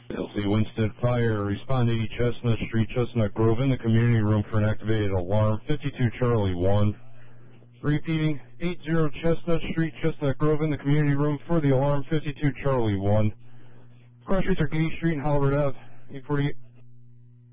LC Winston Fire, respond 80 Chestnut Street, Chestnut Grove, in the community room for an activated alarm, 52 Charlie 1. Repeating, 80 Chestnut Street, Chestnut Grove, in the community room for the alarm, 52 Charlie 1. Cross streets are Gay Street and Halbert Ave, 848.